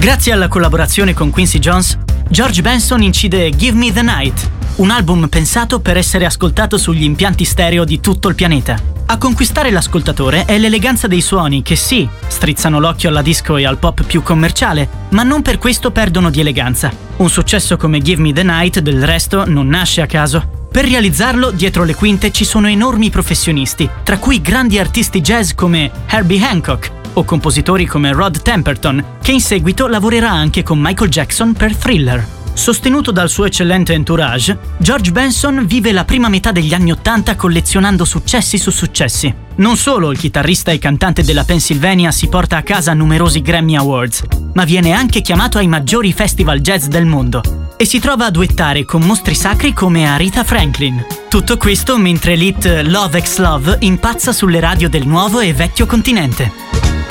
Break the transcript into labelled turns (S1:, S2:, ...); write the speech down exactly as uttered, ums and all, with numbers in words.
S1: Grazie alla collaborazione con Quincy Jones, George Benson incide Give Me the Night, un album pensato per essere ascoltato sugli impianti stereo di tutto il pianeta. A conquistare l'ascoltatore è l'eleganza dei suoni che sì, strizzano l'occhio alla disco e al pop più commerciale, ma non per questo perdono di eleganza. Un successo come Give Me the Night, del resto, non nasce a caso. Per realizzarlo, dietro le quinte ci sono enormi professionisti, tra cui grandi artisti jazz come Herbie Hancock o compositori come Rod Temperton, che in seguito lavorerà anche con Michael Jackson per Thriller. Sostenuto dal suo eccellente entourage, George Benson vive la prima metà degli anni Ottanta collezionando successi su successi. Non solo il chitarrista e cantante della Pennsylvania si porta a casa numerosi Grammy Awards, ma viene anche chiamato ai maggiori festival jazz del mondo e si trova a duettare con mostri sacri come Aretha Franklin. Tutto questo mentre l'hit Love ex Love impazza sulle radio del nuovo e vecchio continente.